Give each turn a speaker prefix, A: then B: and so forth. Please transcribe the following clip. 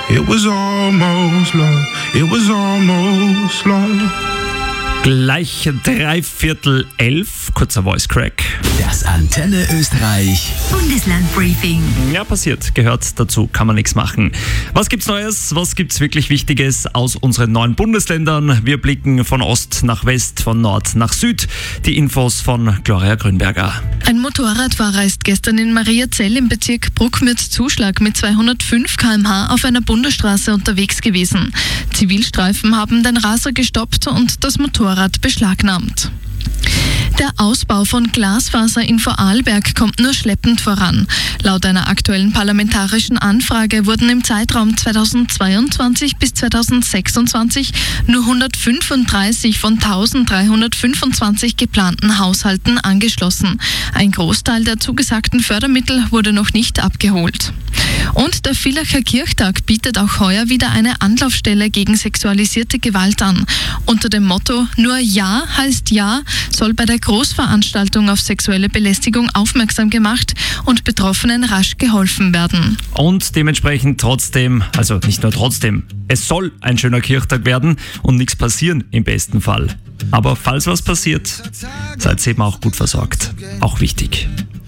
A: It was almost love. It was almost love.
B: Gleich 11:45, kurzer Voice Crack.
C: Das Antenne Österreich
D: Bundeslandbriefing.
B: Ja, passiert, gehört dazu, kann man nichts machen. Was gibt's Neues, was gibt's wirklich Wichtiges aus unseren neuen Bundesländern? Wir blicken von Ost nach West, von Nord nach Süd. Die Infos von Gloria Grünberger.
E: Ein Motorradfahrer ist gestern in Mariazell im Bezirk Bruckmütz-Zuschlag mit 205 km/h auf einer Bundesstraße unterwegs gewesen. Zivilstreifen haben den Raser gestoppt und das Motorrad beschlagnahmt. Der Ausbau von Glasfaser in Vorarlberg kommt nur schleppend voran. Laut einer aktuellen parlamentarischen Anfrage wurden im Zeitraum 2022 bis 2026 nur 135 von 1325 geplanten Haushalten angeschlossen. Ein Großteil der zugesagten Fördermittel wurde noch nicht abgeholt. Und der Villacher Kirchtag bietet auch heuer wieder eine Anlaufstelle gegen sexualisierte Gewalt an. Unter dem Motto "Nur Ja heißt Ja" soll bei der Großveranstaltung auf sexuelle Belästigung aufmerksam gemacht und Betroffenen rasch geholfen werden.
B: Und dementsprechend trotzdem, also nicht nur trotzdem, es soll ein schöner Kirchtag werden und nichts passieren im besten Fall. Aber falls was passiert, seid eben auch gut versorgt. Auch wichtig.